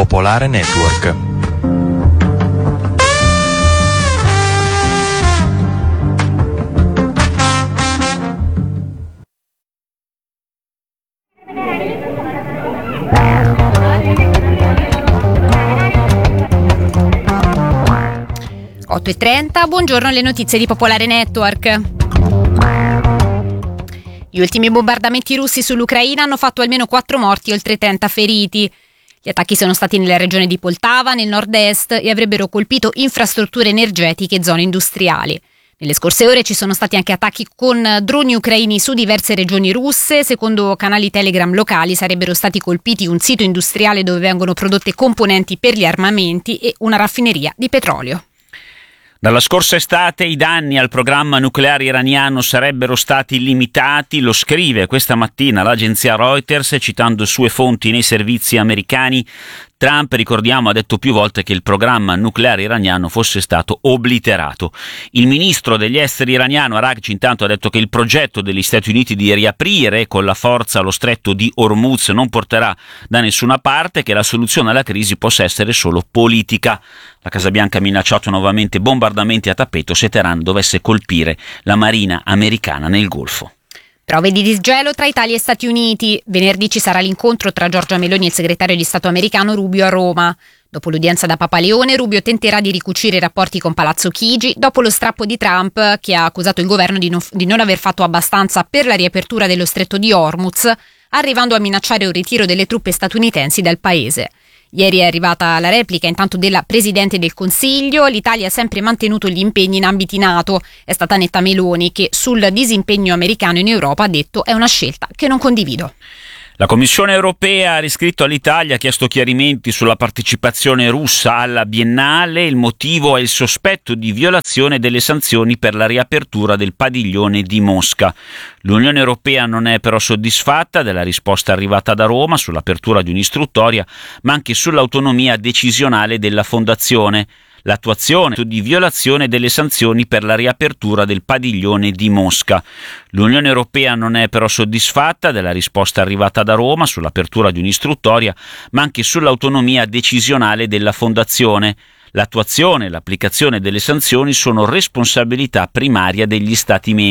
Popolare Network. Otto e 30, buongiorno, le notizie di Popolare Network. Gli ultimi bombardamenti russi sull'Ucraina hanno fatto almeno 4 morti e oltre 30 feriti. Gli attacchi sono stati nella regione di Poltava, nel nord-est, e avrebbero colpito infrastrutture energetiche e zone industriali. Nelle scorse ore ci sono stati anche attacchi con droni ucraini su diverse regioni russe. Secondo canali Telegram locali sarebbero stati colpiti un sito industriale dove vengono prodotte componenti per gli armamenti e una raffineria di petrolio. Dalla scorsa estate i danni al programma nucleare iraniano sarebbero stati limitati, lo scrive questa mattina l'agenzia Reuters citando sue fonti nei servizi americani. Trump, ricordiamo, ha detto più volte che il programma nucleare iraniano fosse stato obliterato. Il ministro degli esteri iraniano Araghchi intanto ha detto che il progetto degli Stati Uniti di riaprire con la forza lo stretto di Hormuz non porterà da nessuna parte e che la soluzione alla crisi possa essere solo politica. La Casa Bianca ha minacciato nuovamente bombardamenti a tappeto se Teheran dovesse colpire la marina americana nel Golfo. Prove di disgelo tra Italia e Stati Uniti. Venerdì ci sarà l'incontro tra Giorgia Meloni e il segretario di Stato americano Rubio a Roma. Dopo l'udienza da Papa Leone, Rubio tenterà di ricucire i rapporti con Palazzo Chigi dopo lo strappo di Trump, che ha accusato il governo di non aver fatto abbastanza per la riapertura dello stretto di Hormuz, arrivando a minacciare un ritiro delle truppe statunitensi dal paese. Ieri è arrivata la replica intanto della Presidente del Consiglio. L'Italia ha sempre mantenuto gli impegni in ambiti NATO. È stata netta Meloni che sul disimpegno americano in Europa ha detto è una scelta che non condivido. La Commissione europea ha riscritto all'Italia, ha chiesto chiarimenti sulla partecipazione russa alla Biennale. Il motivo è il sospetto di violazione delle sanzioni per la riapertura del padiglione di Mosca. L'Unione Europea non è però soddisfatta della risposta arrivata da Roma sull'apertura di un'istruttoria, ma anche sull'autonomia decisionale della Fondazione. L'attuazione di violazione delle sanzioni per la riapertura del padiglione di Mosca. L'Unione Europea non è però soddisfatta della risposta arrivata da Roma sull'apertura di un'istruttoria, ma anche sull'autonomia decisionale della Fondazione. L'attuazione e l'applicazione delle sanzioni sono responsabilità primaria degli Stati membri.